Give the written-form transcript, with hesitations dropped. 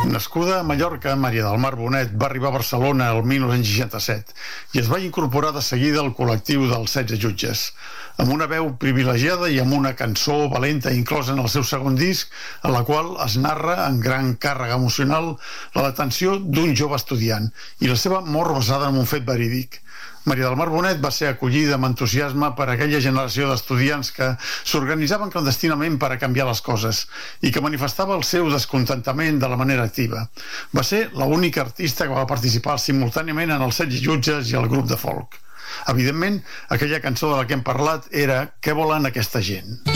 Nascuda a Mallorca, Maria del Mar Bonet va arribar a Barcelona el 1967 i es va incorporar de seguida al col·lectiu dels 16 jutges. Amb una veu privilegiada i amb una cançó valenta inclosa en el seu segon disc, en la qual es narra en gran càrrega emocional la detenció d'un jove estudiant i la seva mort basada en un fet verídic. Maria del Mar Bonet va ser acollida amb entusiasme per aquella generació d'estudiants que s'organitzaven clandestinament per a canviar les coses i que manifestava el seu descontentament de la manera activa. Va ser l'única artista que va participar simultàniament en els 16 jutges i el grup de folk. Evidentment, aquella cançó de la que hem parlat era Què volen aquesta gent?